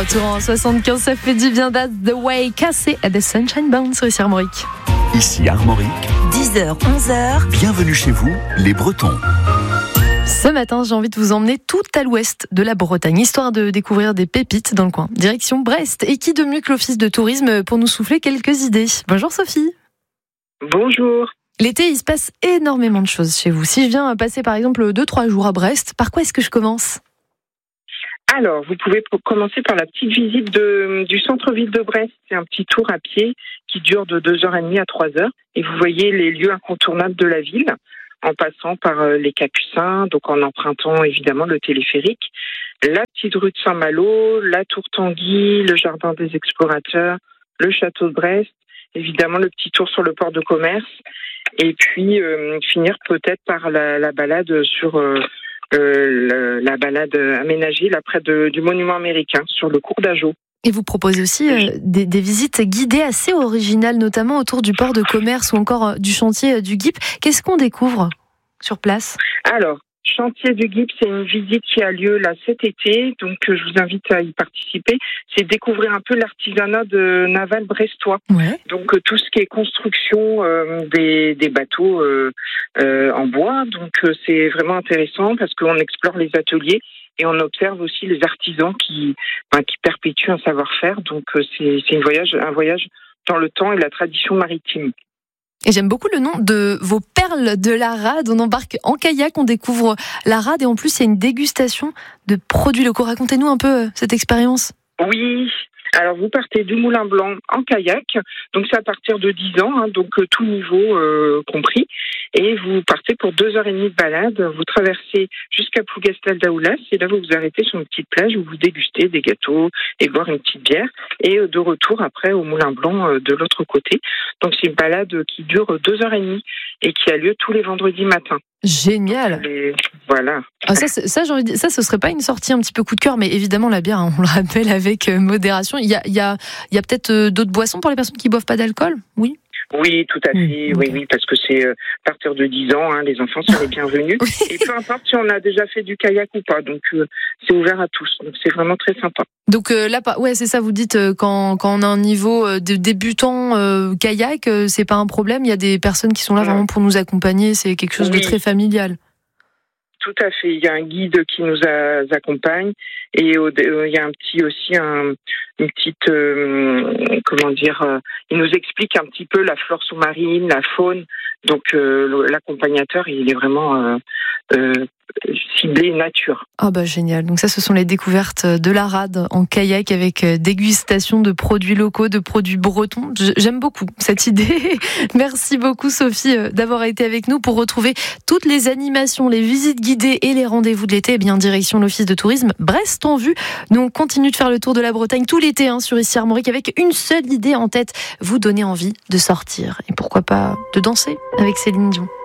Retour en 75, ça fait du bien. That's the way. Cassé à The Sunshine Band sur ici Armorique. Ici Armorique. 10h, 11h. Bienvenue chez vous, les Bretons. Ce matin, j'ai envie de vous emmener tout à l'ouest de la Bretagne, histoire de découvrir des pépites dans le coin. Direction Brest. Et qui de mieux que l'Office de tourisme pour nous souffler quelques idées. Bonjour Sophie. Bonjour. L'été, il se passe énormément de choses chez vous. Si je viens passer par exemple 2-3 jours à Brest, par quoi est-ce que je commence ? Alors, vous pouvez commencer par la petite visite du centre-ville de Brest. C'est un petit tour à pied qui dure de 2h30 à 3h. Et vous voyez les lieux incontournables de la ville, en passant par les Capucins, donc en empruntant évidemment le téléphérique, la petite rue de Saint-Malo, la tour Tanguy, le jardin des explorateurs, le château de Brest, évidemment le petit tour sur le port de commerce, et puis finir peut-être par la balade sur... la balade aménagée là près du monument américain sur le cours d'Ageau. Et vous proposez aussi des visites guidées assez originales, notamment autour du port de commerce ou encore du chantier du GIP. Qu'est-ce qu'on découvre sur place ? Alors, chantier du GIP, c'est une visite qui a lieu là cet été, donc je vous invite à y participer. C'est découvrir un peu l'artisanat naval brestois. Ouais. Donc tout ce qui est construction des bateaux en bois. Donc c'est vraiment intéressant parce qu'on explore les ateliers et on observe aussi les artisans qui perpétuent un savoir-faire. Donc c'est un voyage dans le temps et la tradition maritime. Et j'aime beaucoup le nom de vos perles de la rade. On embarque en kayak, on découvre la rade et en plus il y a une dégustation de produits locaux. Racontez-nous un peu cette expérience. Oui, alors vous partez du Moulin Blanc en kayak, donc c'est à partir de 10 ans, donc tout niveau compris, et vous partez pour 2h30 de balade, vous traversez jusqu'à Plougastel-Daoulas, et là vous vous arrêtez sur une petite plage où vous dégustez des gâteaux et boire une petite bière, et de retour après au Moulin Blanc de l'autre côté. Donc c'est une balade qui dure 2h30 et qui a lieu tous les vendredis matins. Génial. Voilà. Ah, ça, j'ai envie de dire, ça, ce serait pas une sortie un petit peu coup de cœur, mais évidemment la bière, on le rappelle avec modération. Il y a peut-être d'autres boissons pour les personnes qui boivent pas d'alcool, oui. Oui, tout à fait. Okay. Oui, parce que c'est à partir de 10 ans, les enfants sont les bienvenus. Et peu importe si on a déjà fait du kayak ou pas, donc c'est ouvert à tous. Donc c'est vraiment très sympa. Donc là, ouais, c'est ça. Vous dites quand on a un niveau de débutant kayak, c'est pas un problème. Il y a des personnes qui sont là vraiment pour nous accompagner. C'est quelque chose de très familial. Tout à fait. Il y a un guide qui nous accompagne et il y a une petite il nous explique un petit peu la flore sous-marine, la faune. Donc l'accompagnateur, il est vraiment ciblé nature. Ah bah génial. Donc ça, ce sont les découvertes de la rade en kayak avec dégustation de produits locaux, de produits bretons. J'aime beaucoup cette idée. Merci beaucoup Sophie d'avoir été avec nous pour retrouver toutes les animations, les visites guidées et les rendez-vous de l'été. Eh bien, direction l'Office de tourisme Brest en vue. Nous on continue de faire le tour de la Bretagne tout l'été sur ici Armorique avec une seule idée en tête, vous donner envie de sortir et pourquoi pas de danser avec Céline Dion.